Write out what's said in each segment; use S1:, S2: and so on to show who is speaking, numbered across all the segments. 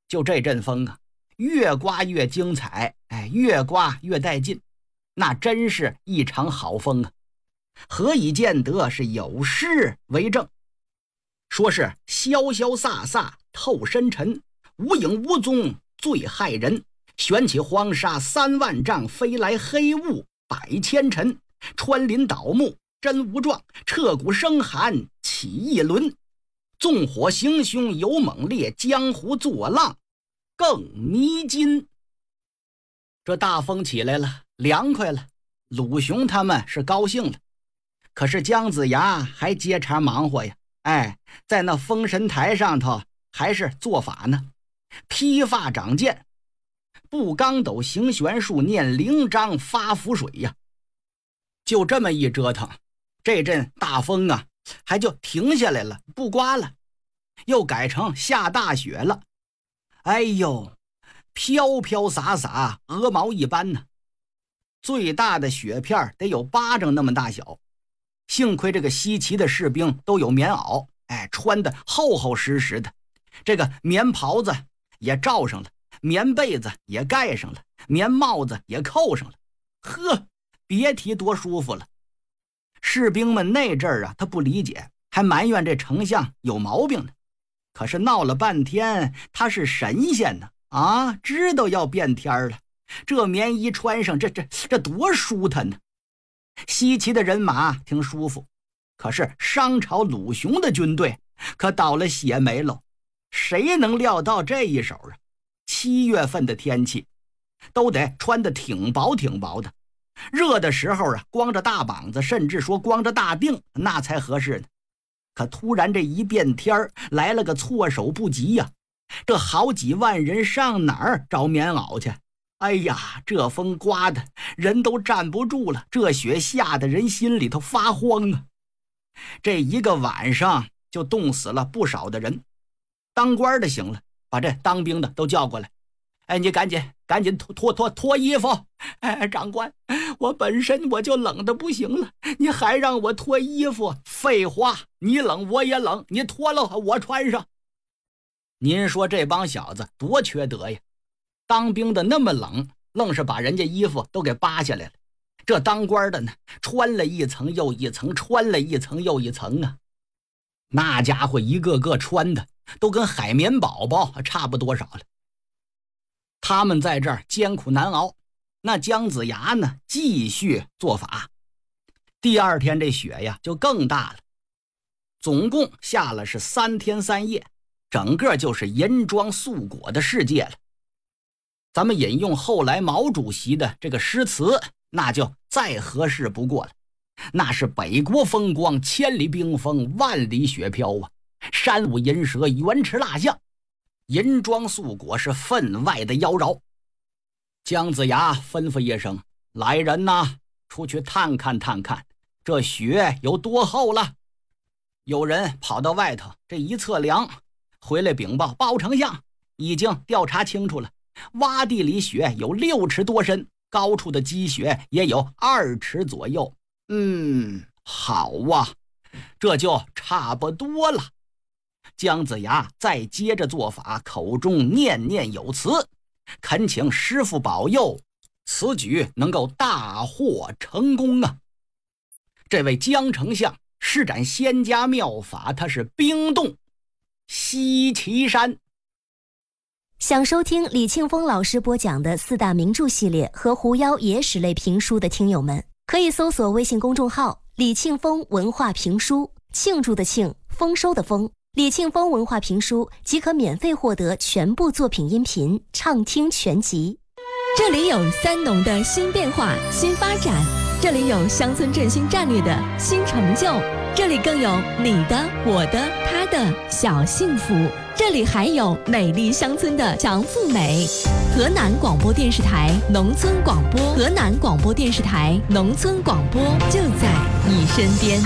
S1: 就这阵风啊，越刮越精彩，越刮越带劲，那真是一场好风啊！何以见得是有诗为证？说是潇潇飒飒透深沉，无影无踪最骇人。旋起黄沙3万丈，飞来黑雾100千尘。穿林倒木真无状，彻骨生寒起一轮。纵火行凶有猛烈，江湖作浪更迷津。这大风起来了，凉快了，鲁雄他们是高兴了。可是姜子牙还接茬忙活呀，在那封神台上头还是做法呢，披发长剑，步刚斗行玄术，念灵章发符水呀。就这么一折腾，这阵大风啊还就停下来了，不刮了，又改成下大雪了。哎呦，飘飘洒洒，鹅毛一般呢。最大的雪片得有巴掌那么大小。幸亏这个西岐的士兵都有棉袄，穿得厚厚实实的，这个棉袍子也罩上了，棉被子也盖上了，棉帽子也扣上了，呵，别提多舒服了。士兵们那阵儿啊，他不理解，还埋怨这丞相有毛病呢。可是闹了半天，他是神仙呢，知道要变天了，这棉衣穿上，这多舒坦呢。西岐的人马挺舒服，可是商朝鲁雄的军队可倒了血霉喽。谁能料到这一手啊？7月份的天气都得穿得挺薄挺薄的，热的时候啊，光着大膀子，甚至说光着大腚，那才合适呢。可突然这一变天来了个措手不及呀，这好几万人上哪儿找棉袄去？哎呀，这风刮的人都站不住了，这雪下的人心里头发慌啊。这一个晚上就冻死了不少的人。当官的行了，把这当兵的都叫过来，你赶紧脱衣服。长官，我本身我就冷的不行了，你还让我脱衣服？废话，你冷我也冷，你脱了我穿上。您说这帮小子多缺德呀，当兵的那么冷，愣是把人家衣服都给扒下来了。这当官的呢，穿了一层又一层，穿了一层又一层啊。那家伙一个个穿的都跟海绵宝宝差不多少了。他们在这儿艰苦难熬，那姜子牙呢继续做法。第二天这雪呀就更大了，总共下了是3天3夜，整个就是银装素裹的世界了。咱们引用后来毛主席的这个诗词，那就再合适不过了。那是北国风光，千里冰封，万里雪飘啊！山舞银蛇，原驰蜡象，银装素裹是分外的妖娆。姜子牙吩咐一声：“来人呐，出去探看探看，这雪有多厚了。”有人跑到外头，这一测量，回来禀报：“包丞相，已经调查清楚了，洼地里雪有6尺多深，高处的积雪也有2尺左右。”好啊，这就差不多了。姜子牙再接着做法，口中念念有词，恳请师父保佑，此举能够大获成功啊！这位姜丞相施展仙家妙法，他是冰冻西岐山。
S2: 想收听李庆峰老师播讲的4大名著系列和狐妖野史类评书的听友们，可以搜索微信公众号李庆峰文化评书，庆祝的庆，丰收的丰，李庆峰文化评书即可免费获得全部作品音频畅听全集。
S3: 这里有三农的新变化、新发展，这里有乡村振兴战略的新成就，这里更有你的、我的、他的小幸福，这里还有美丽乡村的强富美。河南广播电视台农村广播，河南广播电视台农村广播就在你身边。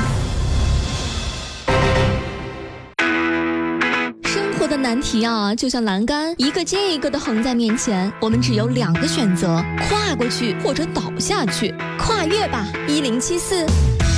S3: 生活的难题啊，就像栏杆一个接一个的横在面前，我们只有2个选择：跨过去或者倒下去。跨越吧，1074。